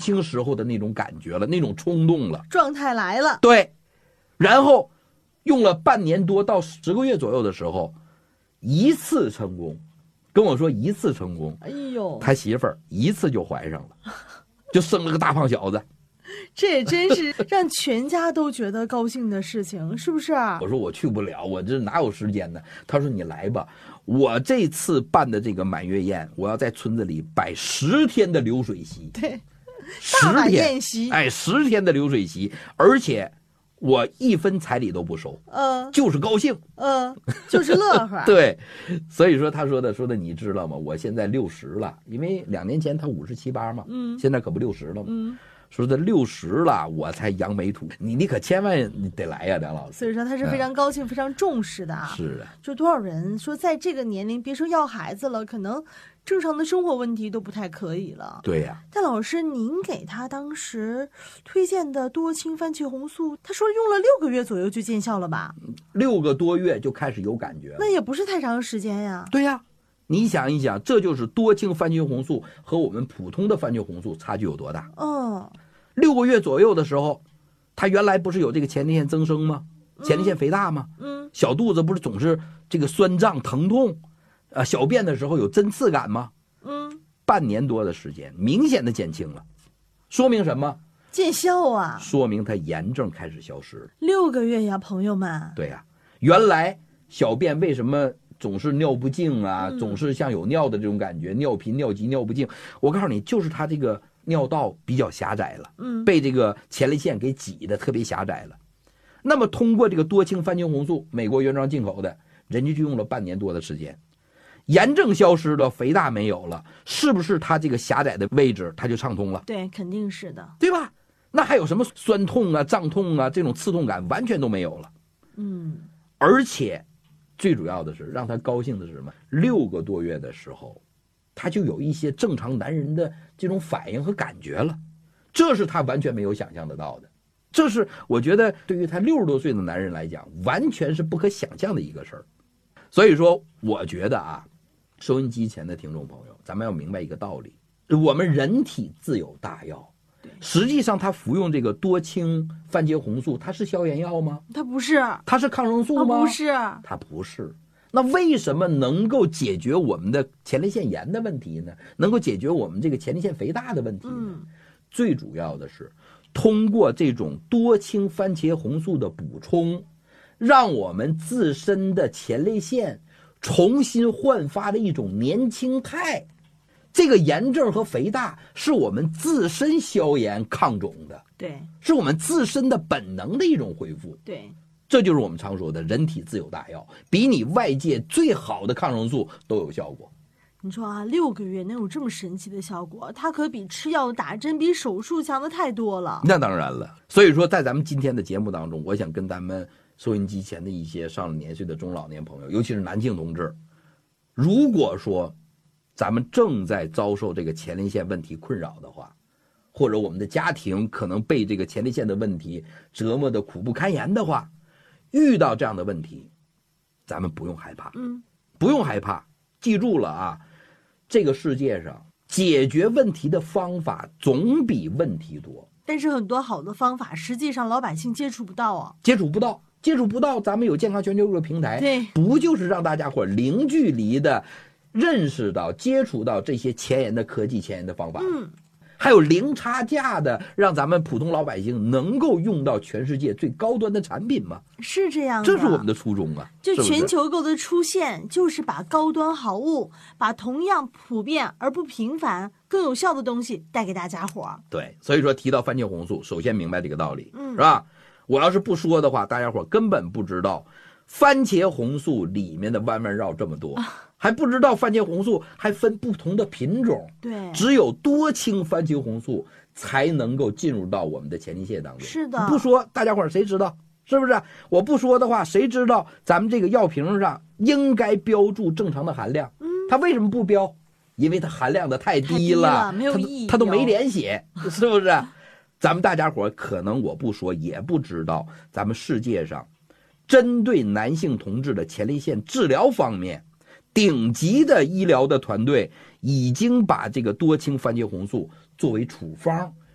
轻时候的那种感觉了，那种冲动了， 状态来了。 对，然后用了半年多到10个月左右的时候，一次成功，跟我说一次成功， 哎呦， 他媳妇儿一次就怀上了，就生了个大胖小子。 这也真是让全家都觉得高兴的事情，是不是啊？ 我说我去不了，我这哪有时间呢？他说你来吧，我这次办的这个满月宴，我要在村子里摆10天的流水席。 对，大碗宴席， 哎，10天的流水席，而且我1分彩礼都不收，就是高兴， 就是乐呵。 对，所以说他说的你知道吗？我现在60了，因为2年前他57、58嘛，现在可不60了吗？说这60了，我才扬眉吐，你可千万你得来呀，梁老师。 所以说他是非常高兴、非常重视的啊。 是啊， 就多少人说在这个年龄，别说要孩子了，可能正常的生活问题都不太可以了。 对呀。 但老师，您给他当时推荐的多氢番茄红素，他说用了6个月左右就见效了吧 ？6个多月就开始有感觉了， 那也不是太长时间呀。 对呀。你想一想，这就是多氢番茄红素和我们普通的番茄红素差距有多大？6个月左右的时候，他原来不是有这个前列腺增生吗？前列腺肥大吗？小肚子不是总是这个酸胀疼痛，小便的时候有针刺感吗？半年多的时间，明显的减轻了，说明什么？ 见效啊！ 说明他炎症开始消失了。 6个月呀，朋友们。 对呀，原来小便为什么总是尿不尽啊，总是像有尿的这种感觉，尿频、尿急、尿不尽。我告诉你，就是他这个尿道比较狭窄了，被这个前列腺给挤得特别狭窄了。那么通过这个多氢番茄红素，美国原装进口的，人家就用了半年多的时间，炎症消失了，肥大没有了，是不是他这个狭窄的位置它就畅通了？ 对，肯定是的， 对吧？那还有什么酸痛啊、胀痛啊这种刺痛感完全都没有了。而且最主要的是让他高兴的是什么？6个多月的时候，他就有一些正常男人的这种反应和感觉了，这是他完全没有想象得到的。这是我觉得对于他60多岁的男人来讲，完全是不可想象的一个事儿。所以说，我觉得啊，收音机前的听众朋友，咱们要明白一个道理：我们人体自有大药。实际上，他服用这个多氢番茄红素，它是消炎药吗？ 它不是。 它是抗生素吗？ 不是。 它不是。那为什么能够解决我们的前列腺炎的问题呢？能够解决我们这个前列腺肥大的问题呢？最主要的是通过这种多氢番茄红素的补充，让我们自身的前列腺重新焕发了一种年轻态。这个炎症和肥大是我们自身消炎抗肿的， 对， 是我们自身的本能的一种恢复， 对， 这就是我们常说的人体自有大药，比你外界最好的抗生素都有效果。 你说啊，6个月能有这么神奇的效果，它可比吃药打针、比手术强的太多了。 那当然了，所以说在咱们今天的节目当中，我想跟咱们收音机前的一些上了年岁的中老年朋友，尤其是男性同志，如果说咱们正在遭受这个前列腺问题困扰的话，或者我们的家庭可能被这个前列腺的问题折磨的苦不堪言的话，遇到这样的问题，咱们不用害怕，不用害怕，记住了啊，这个世界上解决问题的方法总比问题多， 但是很多好的方法，实际上老百姓接触不到啊， 接触不到，咱们有健康全球这个平台， 对， 不就是让大家伙零距离的认识到、接触到这些前沿的科技、前沿的方法，还有零差价的，让咱们普通老百姓能够用到全世界最高端的产品吗？ 是这样的， 这是我们的初衷啊！ 就全球购的出现，就是把高端好物，把同样普遍而不平凡、更有效的东西带给大家伙。 对，所以说提到番茄红素，首先明白这个道理，是吧？我要是不说的话，大家伙根本不知道番茄红素里面的弯弯绕这么多。还不知道番茄红素还分不同的品种， 对， 只有多氢番茄红素才能够进入到我们的前列腺当中。 是的， 不说大家伙谁知道？是不是？我不说的话，谁知道咱们这个药瓶上应该标注正常的含量？它为什么不标？因为它含量的太低了， 没有意义， 它都没脸写，是不是？咱们大家伙可能我不说也不知道，咱们世界上针对男性同志的前列腺治疗方面，顶级的医疗的团队已经把这个多氢番茄红素作为处方，